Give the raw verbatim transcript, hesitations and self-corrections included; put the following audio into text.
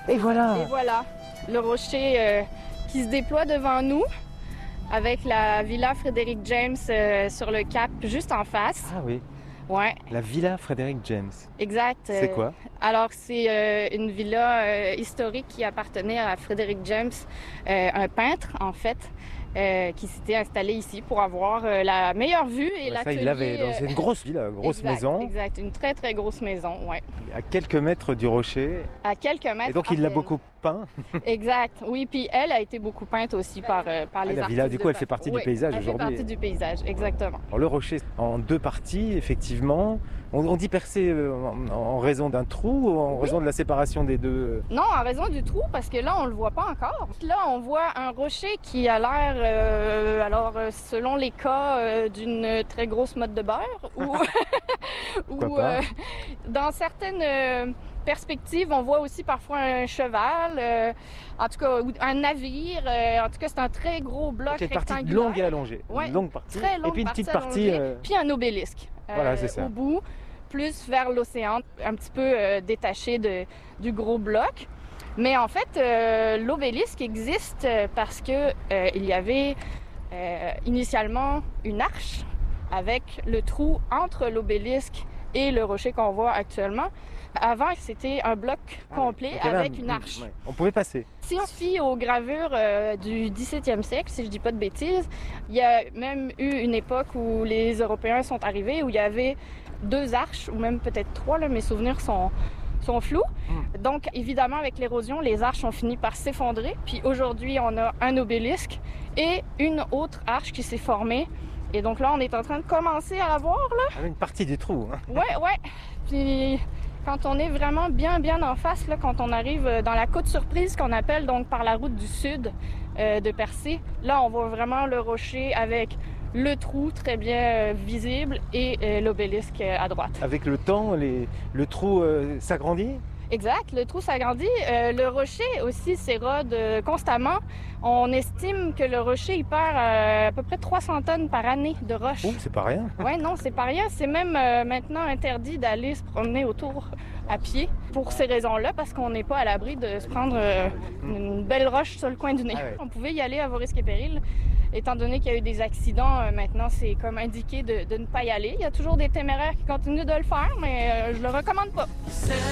Et voilà! Et voilà, le rocher euh, qui se déploie devant nous, avec la Villa Frédéric James euh, sur le cap juste en face. Ah oui, Ouais, la Villa Frédéric James. exact. C'est Euh, quoi? Alors, c'est euh, une villa euh, historique qui appartenait à Frédéric James, euh, un peintre, en fait, euh, qui s'était installé ici pour avoir euh, la meilleure vue et Ouais, ça, l'atelier. il l'avait. euh, C'est une grosse villa, une grosse exact, maison, Exact, une très, très grosse maison, ouais. à quelques mètres du rocher. À quelques mètres. Et donc, à il l'a peine. beaucoup peint. Exact, oui, puis elle a été beaucoup peinte aussi par, euh, par les Ah, la villa, artistes du coup, elle de fait partie peinture. du paysage Oui, elle fait aujourd'hui. partie du paysage, exactement. Alors, le rocher, en deux parties, effectivement. On, on dit percé euh, en, en raison d'un trou ou en Oui. raison de la séparation des deux? Non, en raison du trou, parce que là, on le voit pas encore. Là, on voit un rocher qui a l'air, euh, alors, euh, selon les cas, euh, d'une très grosse motte de beurre, ou, Pourquoi ou pas? euh, dans certaines euh, perspectives, on voit aussi parfois un cheval, euh, en tout cas, ou un navire. euh, en tout cas, c'est un très gros bloc Donc, il y a une partie rectangulaire. longue et allongée. Ouais, Une longue partie. Très longue et puis une petite partie. allongée, euh, puis un obélisque euh, Voilà, c'est ça. au bout, plus vers l'océan, un petit peu euh, détaché de, du gros bloc. Mais en fait, euh, l'obélisque existe parce que euh, il y avait euh, initialement une arche avec le trou entre l'obélisque et le rocher qu'on voit actuellement. Avant, c'était un bloc complet donc, il y avait avec un- une arche. ouais, on pouvait passer. Si on se fie aux gravures euh, du dix-septième siècle, si je dis pas de bêtises, il y a même eu une époque où les Européens sont arrivés, où il y avait deux arches, ou même peut-être trois, là, mes souvenirs sont, sont flous. Mm. Donc, évidemment, avec l'érosion, les arches ont fini par s'effondrer. Puis aujourd'hui, on a un obélisque et une autre arche qui s'est formée. Et donc là, on est en train de commencer à la voir, là. Ah, une partie du trou. Hein. Ouais, ouais. Puis quand on est vraiment bien, bien en face, là, quand on arrive dans la côte surprise qu'on appelle donc par la route du sud euh, de Percé, là, on voit vraiment le rocher avec le trou très bien euh, visible et euh, l'obélisque euh, à droite. Avec le temps, les, le trou euh, s'agrandit. Exact, le trou s'agrandit. Euh, le rocher aussi s'érode euh, constamment. On estime que le rocher, il perd euh, à peu près trois cents tonnes par année de roche. Oh, c'est pas rien. Ouais, non, c'est pas rien. C'est même euh, maintenant interdit d'aller se promener autour à pied pour ces raisons-là, parce qu'on n'est pas à l'abri de se prendre euh, une belle roche sur le coin du nez. Ah ouais. On pouvait y aller à vos risques et périls. Étant donné qu'il y a eu des accidents, euh, maintenant, c'est comme indiqué de, de ne pas y aller. Il y a toujours des téméraires qui continuent de le faire, mais euh, je le recommande pas.